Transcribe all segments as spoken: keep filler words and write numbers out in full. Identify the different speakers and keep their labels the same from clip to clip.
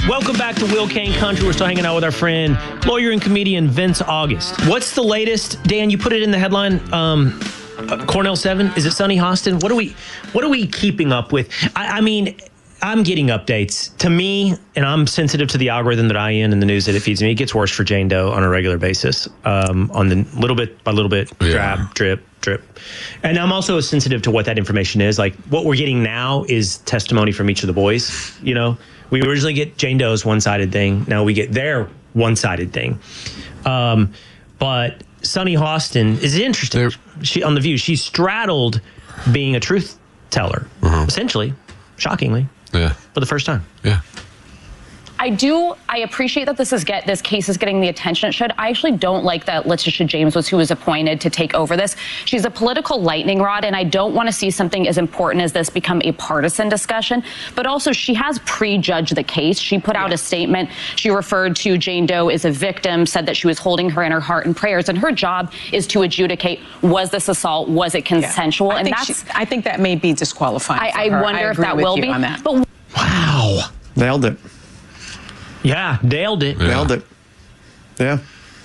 Speaker 1: Welcome back to Will Kane Country. We're still hanging out with our friend, lawyer and comedian Vince August. What's the latest? Dan, you put it in the headline. Um, uh, Cornell seven. Is it Sonny Hostin? What are we? What are we keeping up with? I, I mean, I'm getting updates. To me, and I'm sensitive to the algorithm that I am and the news that it feeds me. It gets worse for Jane Doe on a regular basis. Um, on the little bit by little bit,
Speaker 2: Yeah.
Speaker 1: drab, drip, drip. And I'm also sensitive to what that information is. Like what we're getting now is testimony from each of the boys. You know. We originally get Jane Doe's one-sided thing. Now we get their one-sided thing. Um, but Sonny Hostin is interesting. They're, she on The View, she straddled being a truth teller, uh-huh. essentially, shockingly,
Speaker 2: yeah.
Speaker 1: for the first time.
Speaker 2: Yeah.
Speaker 3: I do, I appreciate that this is get this case is getting the attention it should. I actually don't like that Letitia James was who was appointed to take over this. She's a political lightning rod, and I don't want to see something as important as this become a partisan discussion. But also, she has prejudged the case. She put out a statement. She referred to Jane Doe as a victim, said that she was holding her in her heart and prayers, and her job is to adjudicate, was this assault, was it consensual?
Speaker 4: Yeah. I
Speaker 3: and
Speaker 4: think
Speaker 3: that's
Speaker 4: she, I think that may be disqualifying.
Speaker 3: I,
Speaker 4: for
Speaker 3: I
Speaker 4: her.
Speaker 3: wonder
Speaker 4: I
Speaker 3: if that will be.
Speaker 4: On that.
Speaker 3: But
Speaker 1: wow,
Speaker 5: nailed it.
Speaker 1: Yeah, nailed it.
Speaker 5: Yeah. Nailed it. Yeah.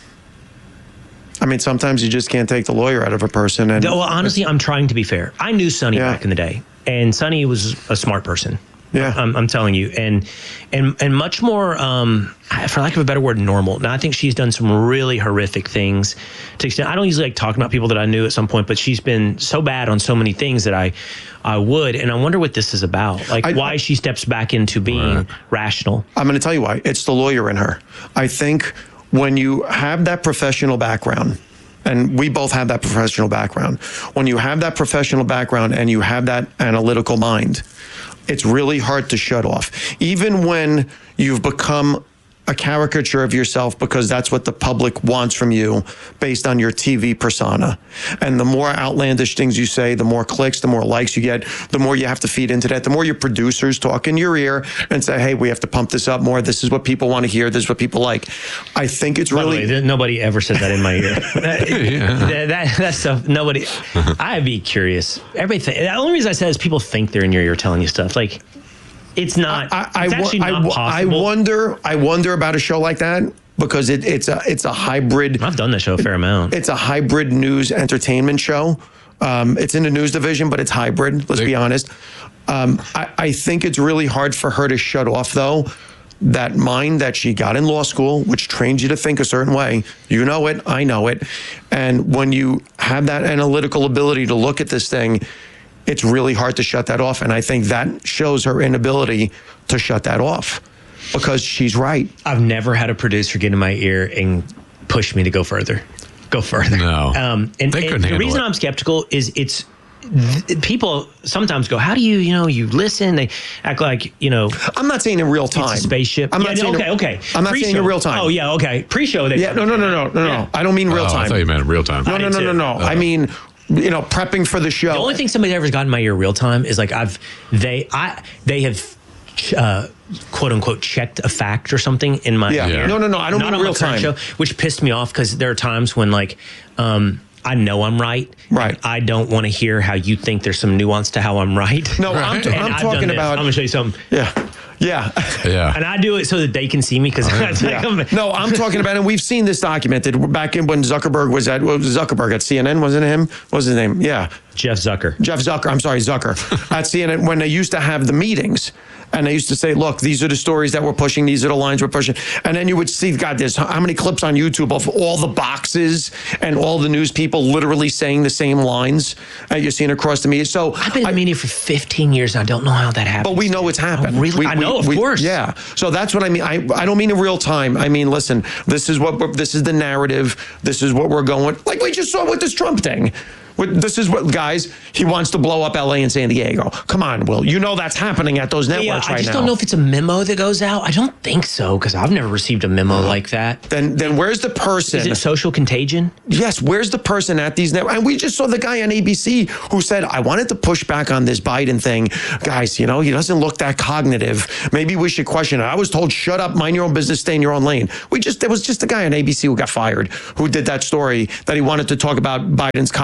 Speaker 5: I mean, sometimes you just can't take the lawyer out of a person. And
Speaker 1: well, honestly, I'm trying to be fair. I knew Sonny
Speaker 5: yeah.
Speaker 1: back in the day, and Sonny was a smart person.
Speaker 5: Yeah,
Speaker 1: I'm, I'm telling you, and and and much more, um, for lack of a better word, normal. Now, I think she's done some really horrific things. To extent, I don't usually like talking about people that I knew at some point, but she's been so bad on so many things that I, I would, and I wonder what this is about. Like, I, why I, she steps back into being right. rational.
Speaker 5: I'm going to tell you why. It's the lawyer in her. I think when you have that professional background. And we both have that professional background. When you have that professional background and you have that analytical mind, it's really hard to shut off. Even when you've become a caricature of yourself because that's what the public wants from you based on your T V persona. And the more outlandish things you say, the more clicks, the more likes you get, the more you have to feed into that, the more your producers talk in your ear and say, hey, we have to pump this up more. This is what people want to hear. This is what people like. I think it's
Speaker 1: By
Speaker 5: really...
Speaker 1: the way, nobody ever said that in my ear. that, yeah. that, that, that stuff, nobody... I'd be curious. Everything. The only reason I said is people think they're in your ear telling you stuff. Like... It's not. I, I, it's actually
Speaker 5: I,
Speaker 1: not
Speaker 5: I,
Speaker 1: possible.
Speaker 5: I wonder. I wonder about a show like that because it, it's a it's a hybrid.
Speaker 1: I've done that show a fair amount.
Speaker 5: It's a hybrid news entertainment show. Um, it's in the news division, but it's hybrid. Let's they, be honest. Um, I, I think it's really hard for her to shut off though. That mind that she got in law school, which trains you to think a certain way. You know it. I know it. And when you have that analytical ability to look at this thing, it's really hard to shut that off. And I think that shows her inability to shut that off because she's right.
Speaker 1: I've never had a producer get in my ear and push me to go further. Go further.
Speaker 2: No.
Speaker 1: Um, and
Speaker 2: they
Speaker 1: and the reason it. I'm skeptical is it's th- people sometimes go, how do you, you know, you listen, they act like, you know.
Speaker 5: I'm not saying in real time.
Speaker 1: It's a spaceship.
Speaker 5: I'm
Speaker 1: yeah,
Speaker 5: not saying
Speaker 1: okay,
Speaker 5: in,
Speaker 1: okay.
Speaker 5: I'm not
Speaker 1: Pre-show.
Speaker 5: saying in real time.
Speaker 1: Oh, yeah, okay. Pre-show. They
Speaker 5: yeah, no, no, no, no, no,
Speaker 1: yeah.
Speaker 5: no. I don't mean real
Speaker 2: oh,
Speaker 5: time.
Speaker 2: I thought you meant real time.
Speaker 5: No, no, no, no, no.
Speaker 2: Oh.
Speaker 5: I mean, you know, prepping for the show.
Speaker 1: The only thing somebody ever got in my ear real time is like I've they I they have uh, quote unquote checked a fact or something in my
Speaker 5: yeah.
Speaker 1: ear.
Speaker 5: Yeah. No, no, no. I don't
Speaker 1: Not
Speaker 5: mean
Speaker 1: on
Speaker 5: real
Speaker 1: my current
Speaker 5: time.
Speaker 1: show, which pissed me off because there are times when like um, I know I'm right.
Speaker 5: Right.
Speaker 1: I don't want to hear how you think there's some nuance to how I'm right.
Speaker 5: No,
Speaker 2: right.
Speaker 5: I'm, t- I'm
Speaker 1: I've
Speaker 5: talking
Speaker 1: done
Speaker 5: about.
Speaker 1: I'm gonna show you something.
Speaker 5: Yeah. Yeah.
Speaker 2: Yeah.
Speaker 1: And I do it so that they can see me because
Speaker 5: yeah. No, I'm talking about, and we've seen this documented back in when Zuckerberg was at, what was Zuckerberg at C N N, wasn't it him? What was his name? Yeah.
Speaker 1: Jeff Zucker.
Speaker 5: Jeff Zucker, I'm sorry, Zucker. At C N N, when they used to have the meetings, and they used to say, look, these are the stories that we're pushing, these are the lines we're pushing. And then you would see, God, there's how many clips on YouTube of all the boxes and all the news people literally saying the same lines that you're seeing across the media. So
Speaker 1: I've been in the media for fifteen years. I don't know how that happened.
Speaker 5: But we know it's happened.
Speaker 1: Oh, really?
Speaker 5: We,
Speaker 1: I know,
Speaker 5: we,
Speaker 1: of
Speaker 5: we,
Speaker 1: course.
Speaker 5: Yeah. So that's what I mean. I, I don't mean in real time. I mean, listen, this is what we're, this is the narrative. This is what we're going. Like we just saw with this Trump thing. This is what, guys, he wants to blow up L A and San Diego. Come on, Will. You know that's happening at those networks
Speaker 1: yeah,
Speaker 5: right now.
Speaker 1: I just don't know if it's a memo that goes out. I don't think so, because I've never received a memo uh, like that.
Speaker 5: Then then where's the person?
Speaker 1: Is it social contagion?
Speaker 5: Yes, where's the person at these networks? And we just saw the guy on A B C who said, I wanted to push back on this Biden thing. Guys, you know, he doesn't look that cognitive. Maybe we should question it. I was told, shut up, mind your own business, stay in your own lane. We just, there was just a guy on A B C who got fired, who did that story that he wanted to talk about Biden's cognitive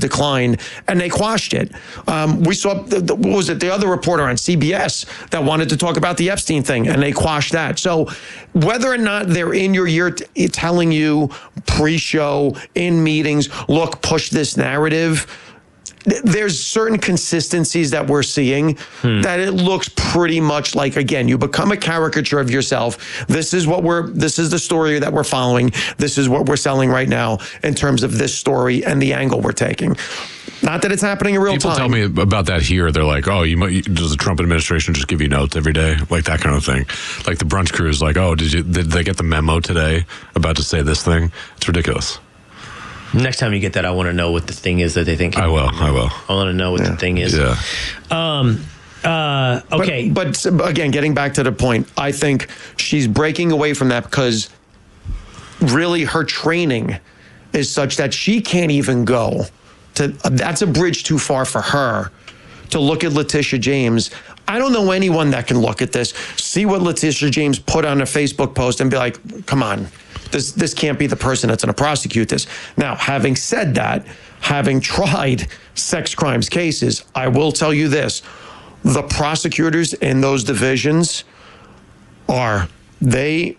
Speaker 5: decline, and they quashed it. Um, we saw, the, the, what was it, the other reporter on C B S that wanted to talk about the Epstein thing, and they quashed that. So whether or not they're in your ear t- telling you pre-show, in meetings, look, push this narrative, there's certain consistencies that we're seeing hmm. that it looks pretty much like, again, you become a caricature of yourself. This is what we're, this is the story that we're following. This is what we're selling right now in terms of this story and the angle we're taking. Not that it's happening in real
Speaker 2: People
Speaker 5: time.
Speaker 2: People tell me about that here. They're like, oh, you might, does the Trump administration just give you notes every day? Like that kind of thing. Like the brunch crew is like, oh, did you, did they get the memo today about to say this thing? It's ridiculous.
Speaker 1: Next time you get that, I want to know what the thing is that they think.
Speaker 2: I will. I will.
Speaker 1: I want to know what yeah. the thing is.
Speaker 2: Yeah.
Speaker 1: Um, uh, okay.
Speaker 5: But, but again, getting back to the point, I think she's breaking away from that because really her training is such that she can't even go to, that's a bridge too far for her to look at Letitia James. I don't know anyone that can look at this, see what Letitia James put on a Facebook post and be like, come on. This this can't be the person that's going to prosecute this. Now, having said that, having tried sex crimes cases, I will tell you this. The prosecutors in those divisions are, they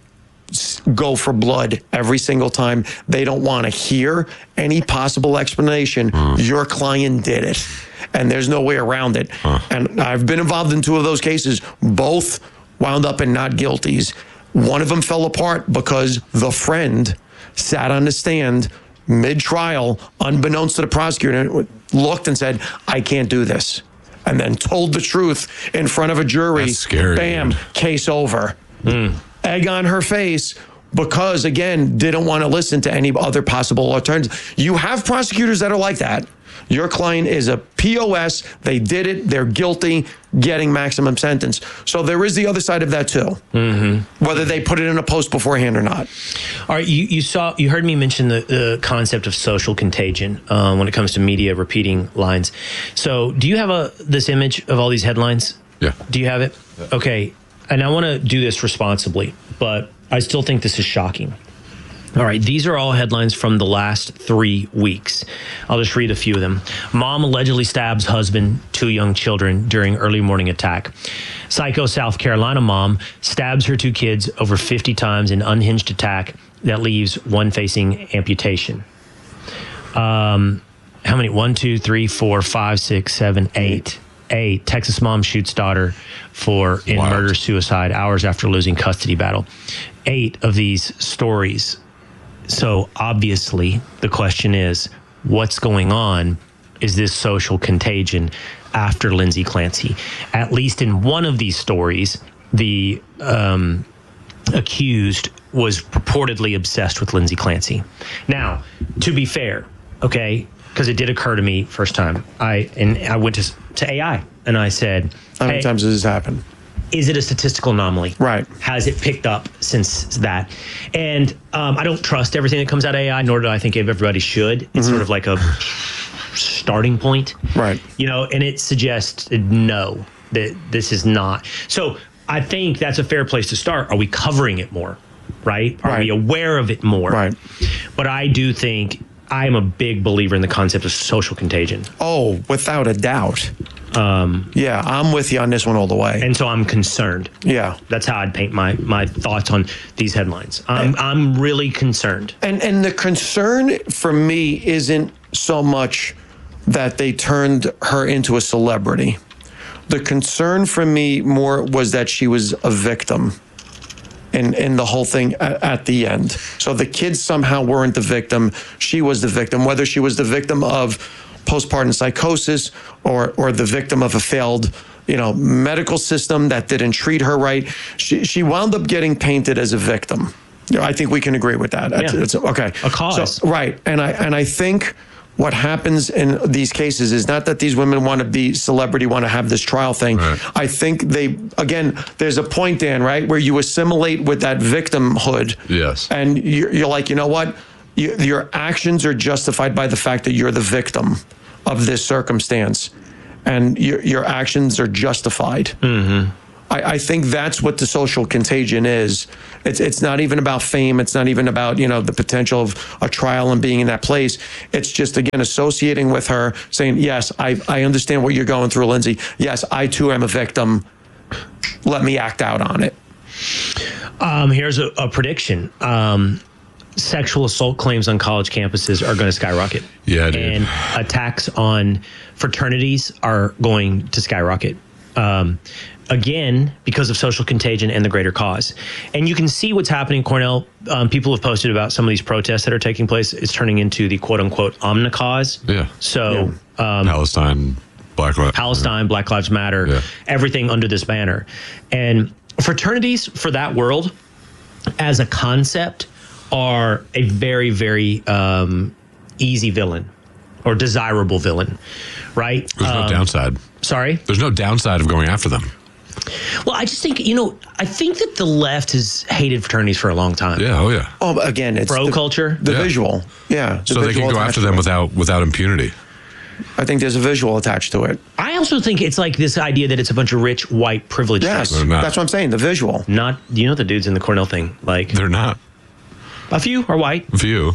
Speaker 5: go for blood every single time. They don't want to hear any possible explanation. Mm. Your client did it, and there's no way around it. Huh. And I've been involved in two of those cases. Both wound up in not guilties. One of them fell apart because the friend sat on the stand mid-trial, unbeknownst to the prosecutor, looked and said, I can't do this. And then told the truth in front of a jury.
Speaker 2: That's scary.
Speaker 5: Bam, dude. Case over.
Speaker 1: Mm.
Speaker 5: Egg on her face because, again, didn't want to listen to any other possible alternatives. You have prosecutors that are like that. Your client is a P O S. They did it. They're guilty, getting maximum sentence. So there is the other side of that too.
Speaker 1: Mm-hmm.
Speaker 5: Whether they put it in a post beforehand or not.
Speaker 1: All right, you, you saw, you heard me mention the, the concept of social contagion uh, when it comes to media repeating lines. So do you have a this image of all these headlines?
Speaker 2: Yeah.
Speaker 1: Do you have it? Yeah. Okay, and I want to do this responsibly, but I still think this is shocking. All right, these are all headlines from the last three weeks. I'll just read a few of them. Mom allegedly stabs husband, two young children during early morning attack. Psycho South Carolina mom stabs her two kids over fifty times in unhinged attack that leaves one facing amputation. Um, how many? One, two, three, four, five, six, seven, eight. Eight. Texas mom shoots daughter for in wow. murder suicide hours after losing custody battle. Eight of these stories. So obviously the question is, what's going on? Is this social contagion after Lindsay Clancy? At least in one of these stories, the um, accused was purportedly obsessed with Lindsay Clancy. Now, to be fair, okay, because it did occur to me first time, I and I went to, to A I and I said,
Speaker 5: how many hey, times does this happen?
Speaker 1: Is it a statistical anomaly?
Speaker 5: Right.
Speaker 1: Has it picked up since that? And um, I don't trust everything that comes out of A I, nor do I think everybody should. It's mm-hmm. sort of like a starting point.
Speaker 5: Right.
Speaker 1: You know, and it suggests no, that this is not. So I think that's a fair place to start. Are we covering it more? Right? Are
Speaker 5: right.
Speaker 1: we aware of it more?
Speaker 5: Right.
Speaker 1: But I do think I'm a big believer in the concept of social contagion.
Speaker 5: Oh, without a doubt.
Speaker 1: Um,
Speaker 5: yeah, I'm with you on this one all the way.
Speaker 1: And so I'm concerned.
Speaker 5: Yeah.
Speaker 1: That's how I'd paint my, my thoughts on these headlines. I'm, and, I'm really concerned.
Speaker 5: And and the concern for me isn't so much that they turned her into a celebrity. The concern for me more was that she was a victim in, in the whole thing at, at the end. So the kids somehow weren't the victim. She was the victim, whether she was the victim of postpartum psychosis or or the victim of a failed, you know, medical system that didn't treat her right. She she wound up getting painted as a victim. You know, I think we can agree with that. It's,
Speaker 1: yeah.
Speaker 5: it's okay.
Speaker 1: A cause.
Speaker 5: So, right. And I and I think what happens in these cases is not that these women want to be celebrity, want to have this trial thing. Right. I think they, again, there's a point, Dan, right, where you assimilate with that victimhood.
Speaker 2: Yes.
Speaker 5: And you're, you're like, you know what? You, your actions are justified by the fact that you're the victim of this circumstance, and your your actions are justified.
Speaker 1: Mm-hmm.
Speaker 5: I, I think that's what the social contagion is, It's it's not even about fame. It's not even about, you know, the potential of a trial and being in that place. It's just, again, associating with her, saying, yes, I, I understand what you're going through, Lindsay. Yes, I too am a victim. Let me act out on it.
Speaker 1: Um, here's a, a prediction. Um, sexual assault claims on college campuses are going to skyrocket.
Speaker 2: Yeah, dude.
Speaker 1: And attacks on fraternities are going to skyrocket. Um, again, because of social contagion and the greater cause. And you can see what's happening, Cornell. Um, people have posted about some of these protests that are taking place. It's turning into the quote unquote Omnicause.
Speaker 2: Yeah.
Speaker 1: So
Speaker 2: yeah. Um, Palestine, Black Lives
Speaker 1: Palestine, yeah. Black Lives Matter, yeah. everything under this banner. And fraternities for that world as a concept are a very, very um, easy villain or desirable villain, right?
Speaker 2: There's um, no downside.
Speaker 1: Sorry?
Speaker 2: There's no downside of going after them.
Speaker 1: Well, I just think, you know, I think that the left has hated fraternities for a long time.
Speaker 2: Yeah, oh yeah.
Speaker 5: Oh, again, it's
Speaker 1: bro
Speaker 5: the,
Speaker 1: culture.
Speaker 5: The
Speaker 2: yeah.
Speaker 5: visual. Yeah. The
Speaker 2: so visual they can go after them without without impunity.
Speaker 5: I think there's a visual attached to it.
Speaker 1: I also think it's like this idea that it's a bunch of rich, white, privileged
Speaker 5: Yes,
Speaker 1: people.
Speaker 5: that's what I'm saying, the visual.
Speaker 1: Not, you know, the dudes in the Cornell thing, like...
Speaker 2: They're not.
Speaker 1: A few are white.
Speaker 2: A few.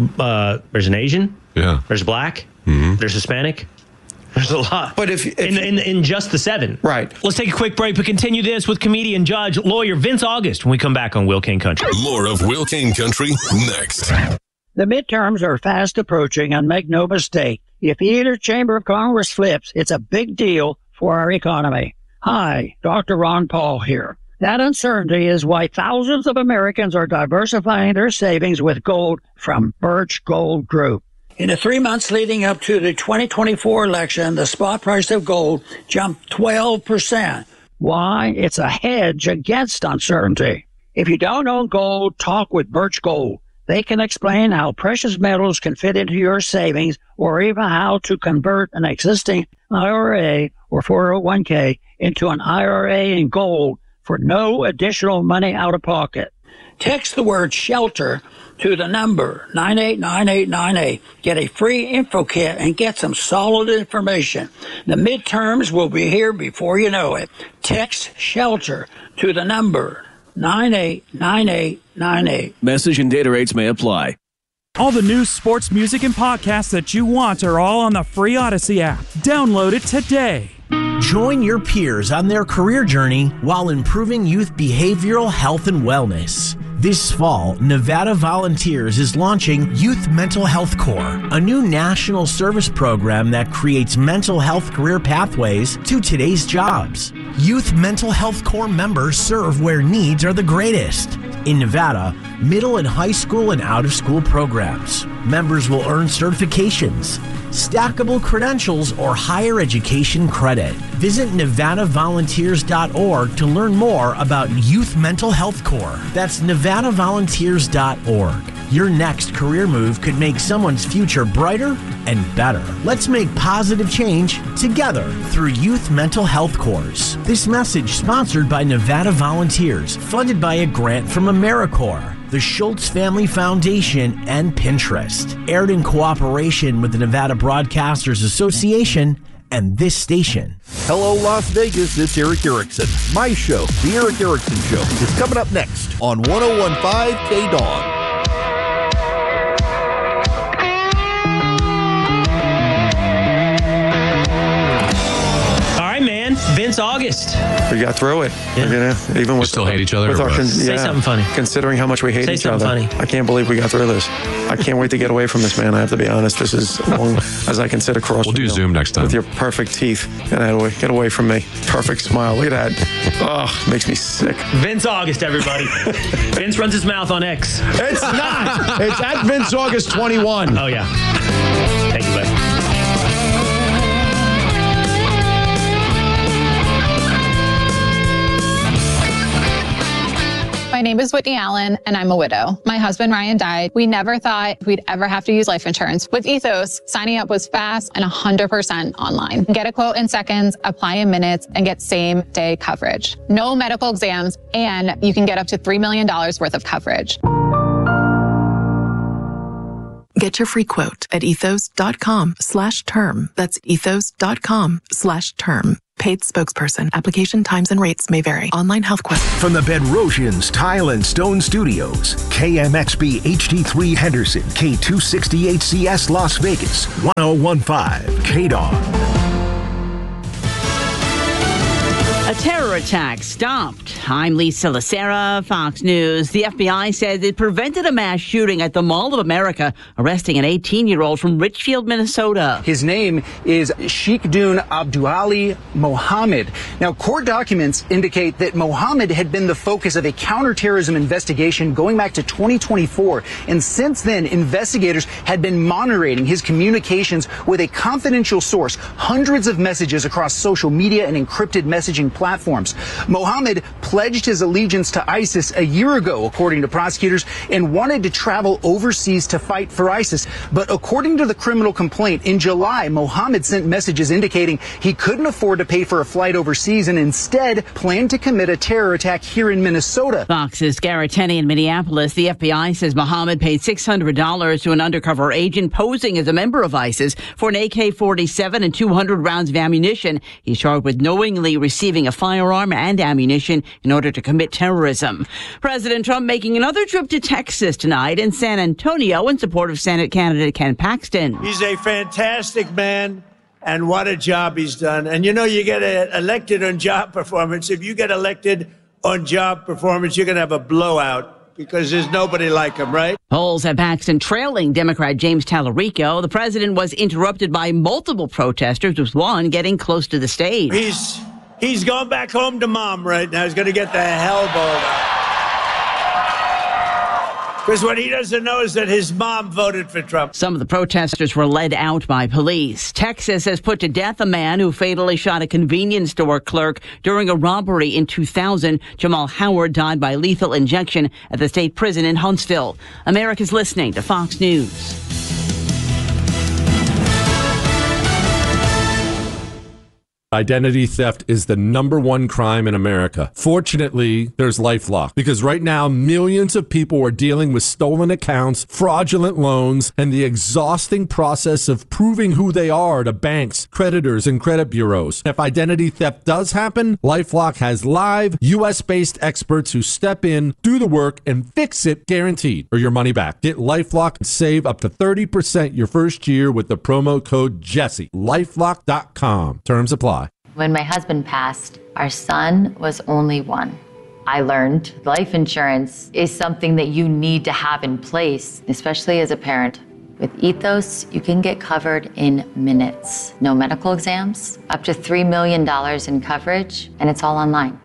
Speaker 1: Uh, there's an Asian.
Speaker 2: Yeah.
Speaker 1: There's black.
Speaker 2: Mm-hmm.
Speaker 1: There's Hispanic. There's a lot.
Speaker 5: But if, if
Speaker 1: in, in, in just the seven.
Speaker 5: Right.
Speaker 1: Let's take a quick break, but continue this with comedian, judge, lawyer Vince August when we come back on Will Kane Country.
Speaker 6: More of Will Kane Country next.
Speaker 7: The midterms are fast approaching, and make no mistake, if either chamber of Congress flips, it's a big deal for our economy. Hi, Doctor Ron Paul here. That uncertainty is why thousands of Americans are diversifying their savings with gold from Birch Gold Group. In the three months leading up to the twenty twenty-four election, the spot price of gold jumped twelve percent. Why? It's a hedge against uncertainty. If you don't own gold, talk with Birch Gold. They can explain how precious metals can fit into your savings, or even how to convert an existing I R A or four oh one k into an I R A in gold for no additional money out of pocket. Text the word SHELTER to the number nine eight nine eight nine eight. Get a free info kit and get some solid information. The midterms will be here before you know it. Text SHELTER to the number nine eight nine eight nine eight.
Speaker 8: Message and data rates may apply.
Speaker 9: All the news, sports, music, and podcasts that you want are all on the free Odyssey app. Download it today.
Speaker 10: Join your peers on their career journey while improving youth behavioral health and wellness. This fall, Nevada Volunteers is launching Youth Mental Health Corps, a new national service program that creates mental health career pathways to today's jobs. Youth Mental Health Corps members serve where needs are the greatest. In Nevada, middle and high school and out-of-school programs. Members will earn certifications, stackable credentials, or higher education credit. Visit nevada volunteers dot org to learn more about Youth Mental Health Corps. That's nevada volunteers dot org. Your next career move could make someone's future brighter and better. Let's make positive change together through Youth Mental Health Corps. This message sponsored by Nevada Volunteers, funded by a grant from AmeriCorps, the Schultz Family Foundation, and Pinterest. Aired in cooperation with the Nevada Broadcasters Association and this station.
Speaker 11: Hello, Las Vegas. It's Eric Erickson. My show, The Eric Erickson Show, is coming up next on one oh one point five K Dawn.
Speaker 1: Vince August.
Speaker 5: We got through it.
Speaker 1: Yeah.
Speaker 5: We're gonna, even
Speaker 2: we
Speaker 5: with
Speaker 2: still hate each other.
Speaker 5: With our,
Speaker 1: Say
Speaker 5: yeah,
Speaker 1: something funny.
Speaker 5: Considering how much we hate
Speaker 1: Say
Speaker 5: each other,
Speaker 1: funny.
Speaker 5: I can't believe we got through this. I can't wait to get away from this, man. I have to be honest. This is long as I can sit across.
Speaker 2: We'll do
Speaker 5: you
Speaker 2: Zoom next time
Speaker 5: with your perfect teeth. Get away, get away from me. Perfect smile. Look at that. Oh, makes me sick.
Speaker 1: Vince August, everybody. Vince runs his mouth on X.
Speaker 5: It's not. It's at Vince August twenty-one.
Speaker 1: Oh yeah. Thank you, buddy.
Speaker 12: My name is Whitney Allen, and I'm a widow. My husband, Ryan, died. We never thought we'd ever have to use life insurance. With Ethos, signing up was fast and one hundred percent online. Get a quote in seconds, apply in minutes, and get same-day coverage. No medical exams, and you can get up to three million dollars worth of coverage.
Speaker 13: Get your free quote at ethos.com slash term. That's ethos.com slash term. Paid spokesperson. Application times and rates may vary. Online health questions.
Speaker 14: From the Bedrosians Tile and Stone Studios, K M X B H D three Henderson, K two sixty H C S Las Vegas, one oh one point five K D O G.
Speaker 15: A terror attack stopped. I'm Lisa Lacera, Fox News. The F B I says it prevented a mass shooting at the Mall of America, arresting an eighteen-year-old from Richfield, Minnesota.
Speaker 16: His name is Sheikhdun Abduali Mohammed. Now, court documents indicate that Mohammed had been the focus of a counterterrorism investigation going back to twenty twenty-four. And since then, investigators had been monitoring his communications with a confidential source, hundreds of messages across social media and encrypted messaging platforms. Mohammed pledged his allegiance to ISIS a year ago, according to prosecutors, and wanted to travel overseas to fight for ISIS. But according to the criminal complaint, in July, Mohammed sent messages indicating he couldn't afford to pay for a flight overseas and instead planned to commit a terror attack here in Minnesota.
Speaker 15: Fox's Garrett Tenney in Minneapolis. The F B I says Mohammed paid six hundred dollars to an undercover agent posing as a member of ISIS for an A K forty-seven and two hundred rounds of ammunition. He's charged with knowingly receiving a firearm and ammunition in order to commit terrorism. President Trump making another trip to Texas tonight in San Antonio in support of Senate candidate Ken Paxton.
Speaker 17: He's a fantastic man, and what a job he's done. And you know, you get elected on job performance. If you get elected on job performance, you're going to have a blowout because there's nobody like him, right?
Speaker 15: Polls have Paxton trailing Democrat James Tallarico. The president was interrupted by multiple protesters, with one getting close to the stage.
Speaker 17: He's He's going back home to mom right now. He's going to get the hell bowled out. Because what he doesn't know is that his mom voted for Trump.
Speaker 15: Some of the protesters were led out by police. Texas has put to death a man who fatally shot a convenience store clerk during a robbery in two thousand. Jamal Howard died by lethal injection at the state prison in Huntsville. America's listening to Fox News.
Speaker 18: Identity theft is the number one crime in America. Fortunately, there's LifeLock, because right now millions of people are dealing with stolen accounts, fraudulent loans, and the exhausting process of proving who they are to banks, creditors, and credit bureaus. If identity theft does happen, LifeLock has live U S-based experts who step in, do the work, and fix it guaranteed, or your money back. Get LifeLock and save up to thirty percent your first year with the promo code Jesse. LifeLock dot com. Terms apply.
Speaker 19: When my husband passed, our son was only one. I learned life insurance is something that you need to have in place, especially as a parent. With Ethos, you can get covered in minutes. No medical exams, up to three million dollars in coverage, and it's all online.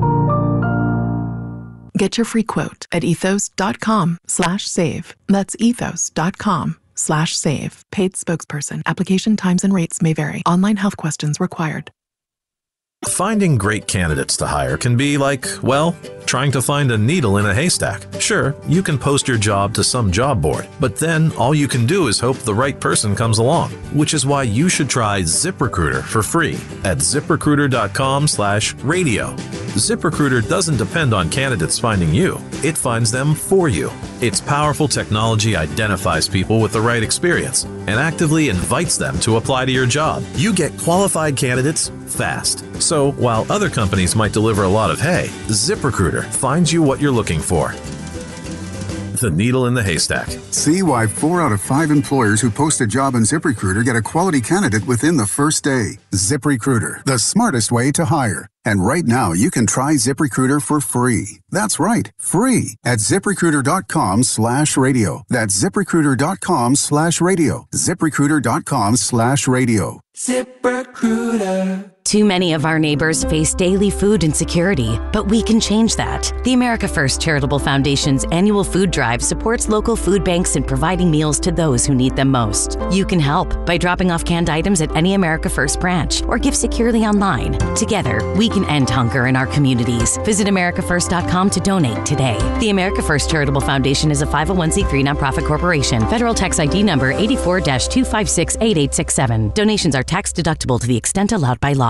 Speaker 13: Get your free quote at ethos.com slash save. That's ethos.com slash save. Paid spokesperson. Application times and rates may vary. Online health questions required.
Speaker 20: Finding great candidates to hire can be like, well, trying to find a needle in a haystack. Sure, you can post your job to some job board, but then all you can do is hope the right person comes along, which is why you should try ZipRecruiter for free at ZipRecruiter.com slash radio. ZipRecruiter doesn't depend on candidates finding you. It finds them for you. Its powerful technology identifies people with the right experience and actively invites them to apply to your job. You get qualified candidates fast. So while other companies might deliver a lot of hay, ZipRecruiter finds you what you're looking for. The needle in the haystack.
Speaker 21: See why four out of five employers who post a job on ZipRecruiter get a quality candidate within the first day. ZipRecruiter, the smartest way to hire. And right now, you can try ZipRecruiter for free. That's right, free at ZipRecruiter.com slash radio. That's ZipRecruiter.com slash radio. ZipRecruiter.com slash radio.
Speaker 22: ZipRecruiter. Too many of our neighbors face daily food insecurity, but we can change that. The America First Charitable Foundation's annual food drive supports local food banks in providing meals to those who need them most. You can help by dropping off canned items at any America First branch or give securely online. Together, we can end hunger in our communities. Visit America First dot com to donate today. The America First Charitable Foundation is a five oh one c three nonprofit corporation. Federal tax I D number eighty-four dash two five six eight eight six seven. Donations are tax deductible to the extent allowed by law.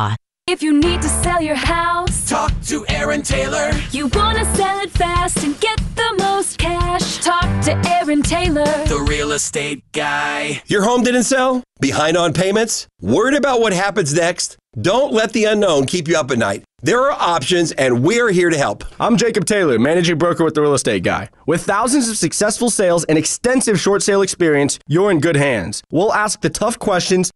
Speaker 3: If you need to sell your house,
Speaker 4: talk to Aaron Taylor.
Speaker 3: You want to sell it fast and get the most cash, talk to Aaron Taylor,
Speaker 4: the real estate guy. Your home didn't sell? Behind on payments? Worried about what happens next? Don't let the unknown keep you up at night. There are options, and we're here to help.
Speaker 23: I'm Jacob Taylor, managing broker with The Real Estate Guy. With thousands of successful sales and extensive short sale experience, you're in good hands. We'll ask the tough questions